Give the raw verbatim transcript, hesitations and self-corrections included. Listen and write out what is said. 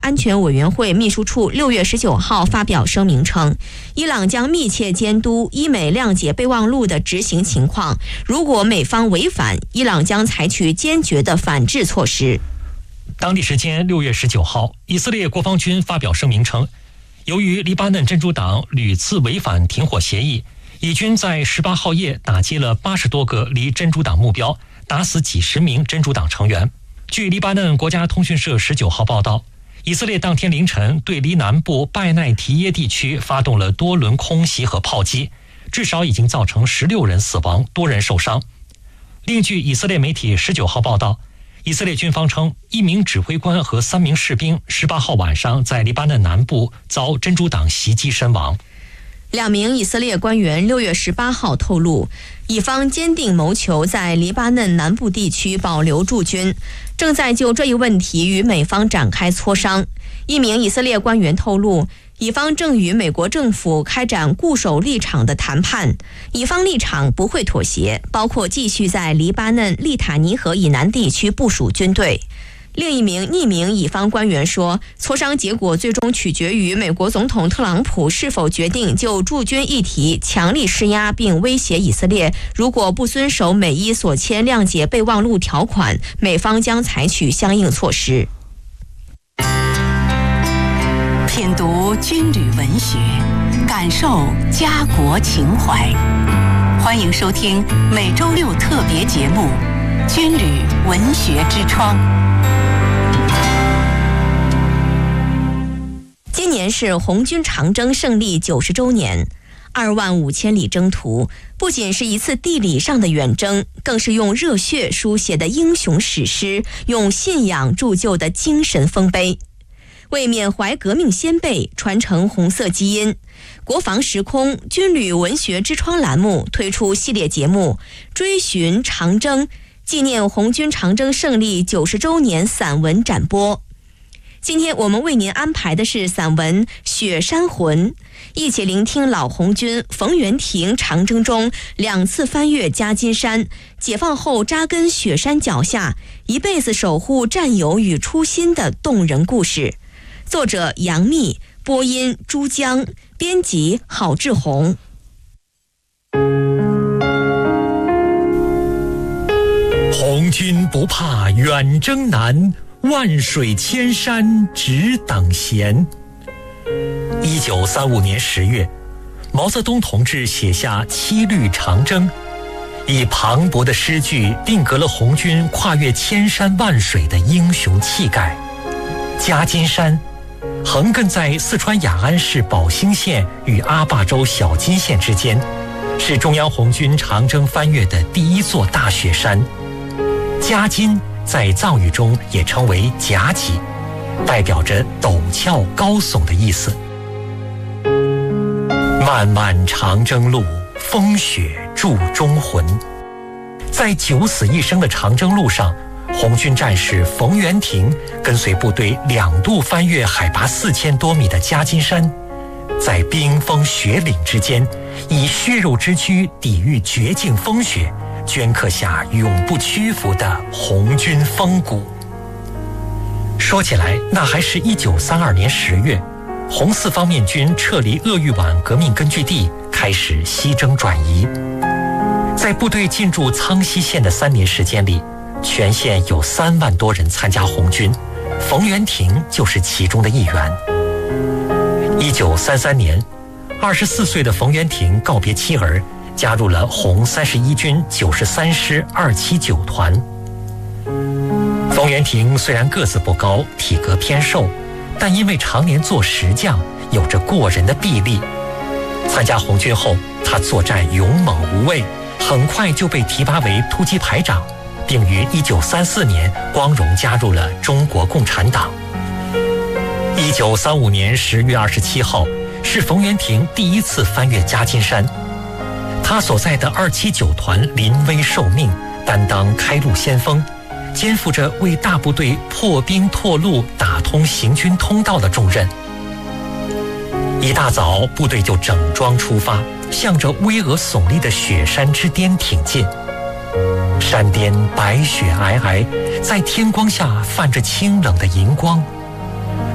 安全委员会秘书处六月十九号发表声明称，伊朗将密切监督伊美谅解备忘录的执行情况，如果美方违反，伊朗将采取坚决的反制措施。 当地时间六月十九号，以色列国防军发表声明称，由于黎巴嫩真主党屡次违反停火协议，以军在十八号夜打击了八十多个离真主党目标，打死几十名真主党成员。据黎巴嫩国家通讯社十九号报道，以色列当天凌晨对黎南部拜奈提耶地区发动了多轮空袭和炮击，至少已经造成十六人死亡，多人受伤。另据以色列媒体十九号报道，以色列军方称，一名指挥官和三名士兵十八号晚上在黎巴嫩南部遭真主党袭击身亡。 两名以色列官员六月十八号透露，以方坚定谋求在黎巴嫩南部地区保留驻军，正在就这一问题与美方展开磋商。一名以色列官员透露，以方正与美国政府开展固守立场的谈判，以方立场不会妥协，包括继续在黎巴嫩利塔尼河以南地区部署军队。另一名匿名以方官员说，磋商结果最终取决于美国总统特朗普是否决定就驻军议题强力施压，并威胁以色列，如果不遵守美伊所签谅解备忘录条款，美方将采取相应措施。 品读军旅文学，感受家国情怀。欢迎收听每周六特别节目《军旅文学之窗》。 今年是红军长征胜利九十周年，二万五千里征途不仅是一次地理上的远征，更是用热血书写的英雄史诗，用信仰铸就的精神丰碑。为缅怀革命先辈，传承红色基因，国防时空军旅文学之窗栏目推出系列节目《追寻长征》，纪念红军长征胜利九十周年散文展播。今天我们为您安排的是散文《雪山魂》，一起聆听老红军冯元廷长征中两次翻越夹金山，解放后扎根雪山脚下，一辈子守护战友与初心的动人故事。作者杨幂，播音朱江，编辑郝志宏。 红军不怕远征难，万水千山只等闲。一九三五年十月，毛泽东同志写下七律长征，以磅礴的诗句定格了红军跨越千山万水的英雄气概。夹金山横亘在四川雅安市宝兴县与阿坝州小金县之间，是中央红军长征翻越的第一座大雪山。夹金在藏语中也称为夹脊，代表着陡峭高耸的意思。漫漫长征路，风雪铸忠魂。在九死一生的长征路上，红军战士冯元廷跟随部队两度翻越海拔四千多米的夹金山，在冰封雪岭之间，以血肉之躯抵御绝境风雪，镌刻下永不屈服的红军风骨。说起来，那还是一九三二年十月，红四方面军撤离鄂豫皖革命根据地，开始西征转移。在部队进驻苍溪县的三年时间里，全县有三万多人参加红军，冯元廷就是其中的一员。一九三三年，二十四岁的冯元廷告别妻儿，加入了红三十一军九十三师二七九团。冯元廷虽然个子不高，体格偏瘦，但因为常年做石匠，有着过人的臂力。参加红军后，他作战勇猛无畏，很快就被提拔为突击排长，并于一九三四年光荣加入了中国共产党。一九三五年十月二十七号，是冯元廷第一次翻越夹金山。他所在的二七九团临危受命，担当开路先锋，肩负着为大部队破冰拓路、打通行军通道的重任。一大早，部队就整装出发，向着巍峨耸立的雪山之巅挺进。山巅白雪皑皑，在天光下泛着清冷的银光，